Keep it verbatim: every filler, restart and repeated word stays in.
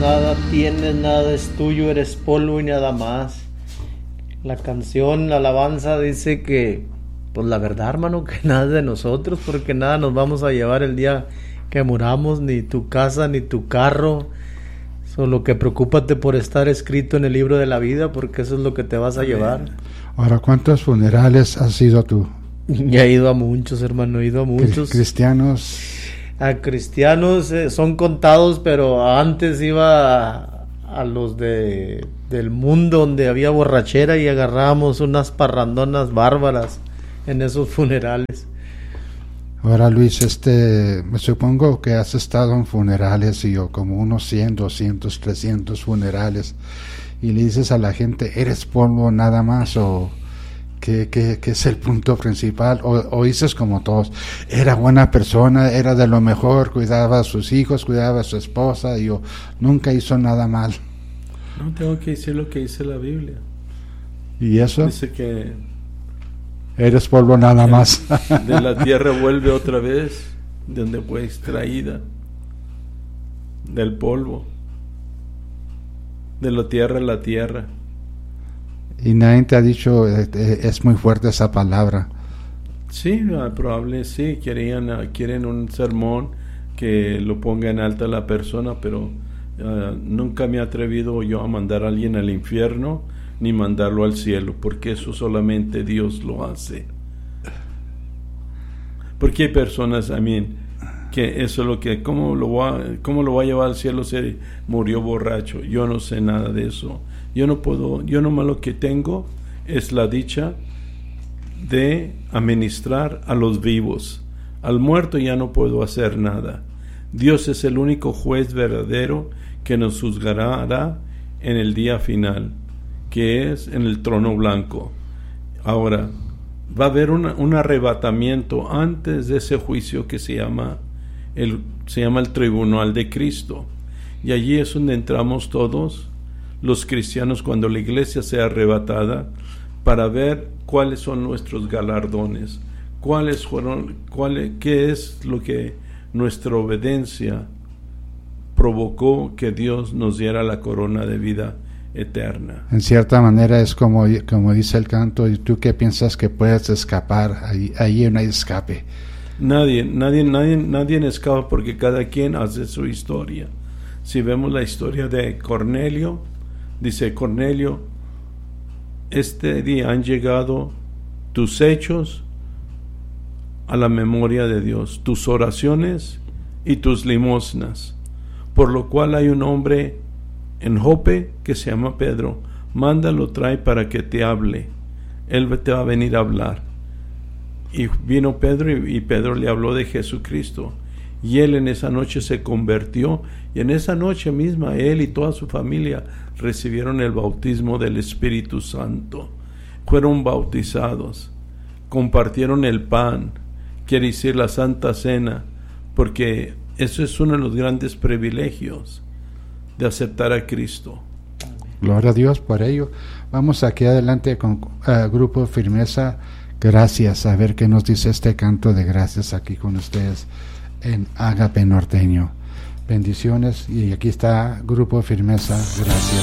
Nada tienes, nada es tuyo, eres polvo y nada más. La canción, la alabanza dice que, pues la verdad, hermano, que nada es de nosotros, porque nada nos vamos a llevar el día que muramos, ni tu casa, ni tu carro. Solo que preocúpate por estar escrito en el libro de la vida, porque eso es lo que te vas a llevar. Ahora, ¿cuántos funerales has ido tú? Ya he ido a muchos, hermano, he ido a muchos. ¿Cristianos? A cristianos eh, son contados, pero antes iba a, a los de del mundo donde había borrachera y agarrábamos unas parrandonas bárbaras en esos funerales. Ahora, Luis, este, me supongo que has estado en funerales y yo como unos cien, doscientos, trescientos funerales, y le dices a la gente, ¿eres polvo nada más? O ¿qué, qué, qué es el punto principal? O, o dices como todos, era buena persona, era de lo mejor, cuidaba a sus hijos, cuidaba a su esposa, y yo nunca hizo nada mal. No, tengo que decir lo que dice la Biblia. ¿Y eso? Dice que eres polvo nada más. De la tierra vuelve otra vez, de donde fue extraída, del polvo, de la tierra a la tierra. Y nadie te ha dicho, es muy fuerte esa palabra. Sí, probable sí, querían, quieren un sermón que lo ponga en alta la persona, pero uh, nunca me he atrevido yo a mandar a alguien al infierno, ni mandarlo al cielo, porque eso solamente Dios lo hace. Porque hay personas, a mí, que eso es lo que, ¿cómo lo va, cómo lo va a llevar al cielo si murió borracho? Yo no sé nada de eso. Yo no puedo, yo nomás lo que tengo es la dicha de administrar a los vivos. Al muerto ya no puedo hacer nada. Dios es el único juez verdadero que nos juzgará en el día final, que es en el trono blanco. Ahora, va a haber una, un arrebatamiento antes de ese juicio que se llama el, se llama el tribunal de Cristo. Y allí es donde entramos todos los cristianos cuando la iglesia sea arrebatada, para ver cuáles son nuestros galardones, cuáles fueron, cuál, qué es lo que nuestra obediencia provocó que Dios nos diera la corona de vida eterna. En cierta manera es como, como dice el canto, ¿y tú qué piensas que puedes escapar? Ahí, ahí no hay escape. Nadie, nadie, nadie, nadie escapa, porque cada quien hace su historia. Si vemos la historia de Cornelio, dice Cornelio, este día han llegado tus hechos a la memoria de Dios, tus oraciones y tus limosnas, por lo cual hay un hombre en Jope que se llama Pedro, mándalo, trae para que te hable, él te va a venir a hablar. Y vino Pedro y, y Pedro le habló de Jesucristo, y él en esa noche se convirtió, y en esa noche misma él y toda su familia recibieron el bautismo del Espíritu Santo, fueron bautizados, compartieron el pan, quiere decir la Santa Cena, porque eso es uno de los grandes privilegios de aceptar a Cristo. Gloria a Dios por ello. Vamos aquí adelante con uh, Grupo Firmeza. Gracias, a ver qué nos dice este canto de gracias aquí con ustedes en Ágape Norteño. Bendiciones, y aquí está Grupo Firmeza. Gracias.